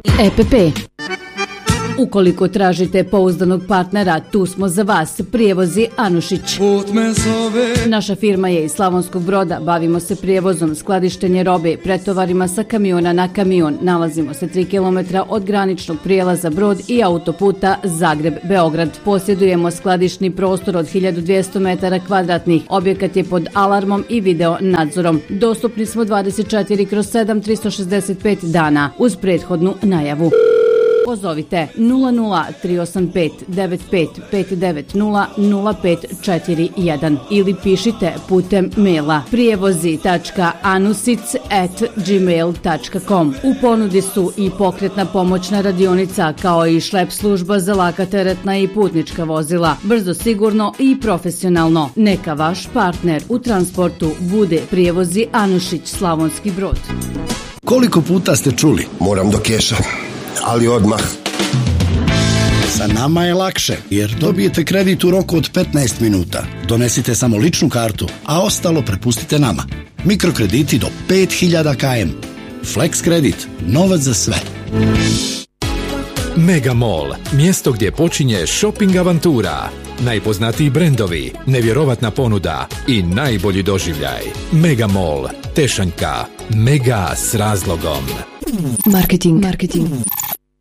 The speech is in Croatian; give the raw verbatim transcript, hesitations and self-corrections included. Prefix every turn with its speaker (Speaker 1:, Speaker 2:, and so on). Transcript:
Speaker 1: E P P. Ukoliko tražite pouzdanog partnera, tu smo za vas. Prijevozi Anušić. Naša firma je iz Slavonskog Broda. Bavimo se prijevozom, skladištenje robe, pretovarima sa kamiona na kamion. Nalazimo se tri kilometra od graničnog prijelaza Brod i autoputa Zagreb-Beograd. Posjedujemo skladišni prostor od hiljadu dvjesto metara kvadratnih. Objekat je pod alarmom i video nadzorom. Dostupni smo dvadeset četiri kroz sedam, tristo šezdeset pet dana uz prethodnu najavu. Pozovite nula nula tri osam pet devet pet pet devet nula nula pet četiri jedan ili pišite putem maila prijevozi tačka anusic at gmail tačka com. U ponudi su i pokretna pomoćna radionica kao i šlep služba za laka teretna i putnička vozila. Brzo, sigurno i profesionalno. Neka vaš partner u transportu bude Prijevozi Anušić, Slavonski Brod.
Speaker 2: Koliko puta ste čuli?
Speaker 3: Moram do keša, ali odmah.
Speaker 2: Sa nama je lakše, jer dobijete kredit u roku od petnaest minuta. Donesite samo ličnu kartu, a ostalo prepustite nama. Mikrokrediti do pet hiljada kilometara. Flex kredit, novac za sve.
Speaker 4: Mega Mall, mjesto gdje počinje shopping avantura. Najpoznatiji brendovi, nevjerovatna ponuda i najbolji doživljaj. Mega Mall, Tešanjka, mega s razlogom.
Speaker 1: Marketing, marketing.